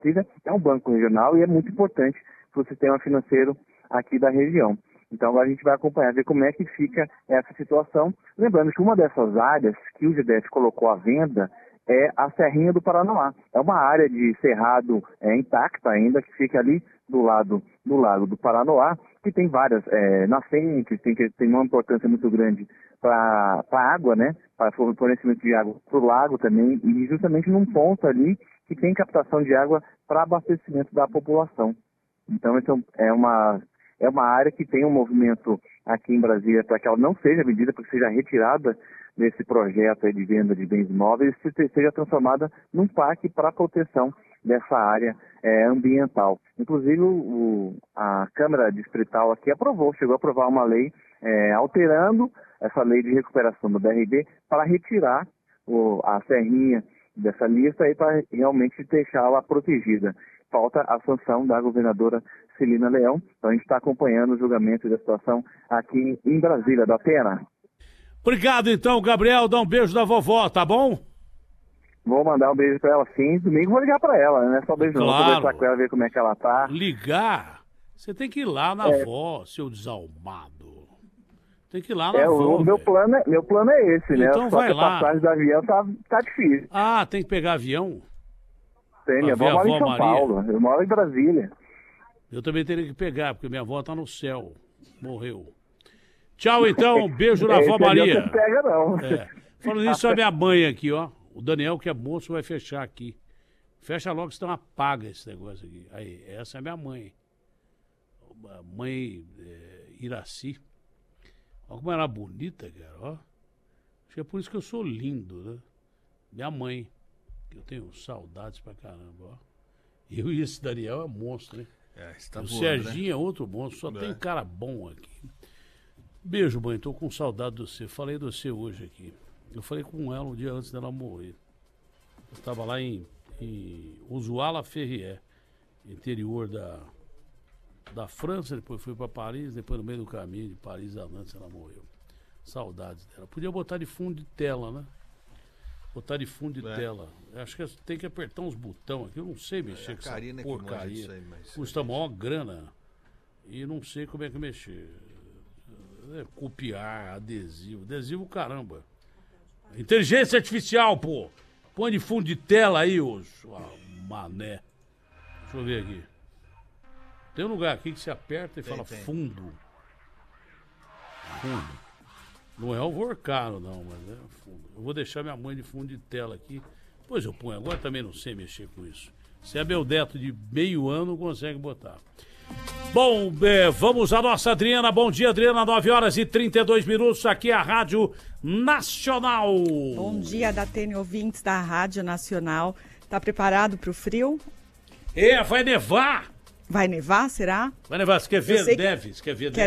é um banco regional e é muito importante para o sistema financeiro aqui da região. Então agora a gente vai acompanhar, ver como é que fica essa situação. Lembrando que uma dessas áreas que o GDF colocou à venda é a Serrinha do Paranoá. É uma área de cerrado intacta ainda, que fica ali do lado do Lago do Paranoá, que tem várias nascentes, tem uma importância muito grande para a água, né? Para o fornecimento de água para o lago também, e justamente num ponto ali que tem captação de água para abastecimento da população. Então, é uma área que tem um movimento aqui em Brasília para que ela não seja vendida, para que seja retirada desse projeto aí de venda de bens imóveis e seja transformada num parque para a proteção dessa área ambiental. Inclusive, a Câmara Distrital aqui chegou a aprovar uma lei alterando essa lei de recuperação do BRB para retirar a Serrinha dessa lista e para realmente deixá-la protegida. Falta a sanção da governadora Celina Leão. Então a gente está acompanhando o julgamento da situação aqui em Brasília, da Pena. Obrigado então, Gabriel. Dá um beijo da vovó, tá bom? Vou mandar um beijo para ela sim. Domingo vou ligar para ela, não é só beijo, claro. Não. Vou conversar com ela, ver como é que ela tá. Ligar? Você tem que ir lá na avó, seu desalmado. Tem que ir lá na avó. Meu plano é esse, né? Então só vai que a lá. passagem do avião tá difícil. Ah, tem que pegar avião? Tem, minha avó mora em São Paulo, eu moro em Brasília. Eu também teria que pegar, porque minha avó tá no céu. Morreu. Tchau, então. Beijo na avó Maria. Não pega, não. Falando nisso, a minha mãe aqui, ó. O Daniel, que é moço, vai fechar aqui. Fecha logo, senão apaga esse negócio aqui. Aí, essa é minha mãe. A mãe Iraci. Olha como ela é bonita, cara, ó. Acho que é por isso que eu sou lindo, né? Minha mãe. Eu tenho saudades pra caramba, ó. Eu e esse Daniel é monstro, né? Tá o voando, Serginho né? é outro monstro, só tem cara bom aqui. Beijo, mãe, tô com saudade de você. Falei de você hoje aqui. Eu falei com ela um dia antes dela morrer. Eu estava lá em Usuala-Ferrier, interior da França, depois fui para Paris, depois no meio do caminho de Paris a Nantes ela morreu. Saudades dela. Podia botar de fundo de tela, né? Botar de fundo de tela. Acho que tem que apertar uns botões aqui. Eu não sei mexer com essa porcaria. Isso aí, custa maior grana. E não sei como é que mexer. Copiar, adesivo, caramba. Inteligência artificial, pô. Põe de fundo de tela aí, ô mané. Deixa eu ver aqui. Tem um lugar aqui que você aperta e fala fundo. Fundo. Não é o Vorcaro, não, mas é fundo. Eu vou deixar minha mãe de fundo de tela aqui. Pois eu ponho. Agora também não sei mexer com isso. Se é meu neto de meio ano, consegue botar. Bom, vamos à nossa Adriana. Bom dia, Adriana. 9h32. Aqui é a Rádio Nacional. Bom dia, Datene, ouvintes da Rádio Nacional. Tá preparado para o frio? Vai nevar. Vai nevar, será? Vai nevar. Você quer ver neve? Você quer ver neve?